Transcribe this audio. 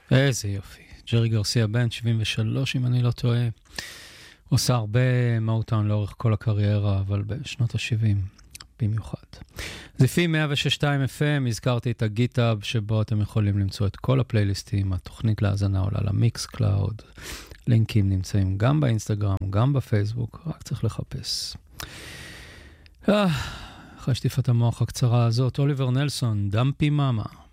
איזה יופי. ג'רי גרסיה בן, 73 אם אני לא טועה. עושה הרבה מאוטאון לאורך כל הקריירה, אבל בשנות ה-70 במיוחד. זיפי 106.2 FM, הזכרתי את הגיטאב שבו אתם יכולים למצוא את כל הפלייליסטים, התוכנית להאזנה עולה למיקס קלאוד, לינקים נמצאים גם באינסטגרם, גם בפייסבוק, רק צריך לחפש. אחרי שטיפת המוח הקצרה הזאת, אוליבר נלסון, דמפי מאמה.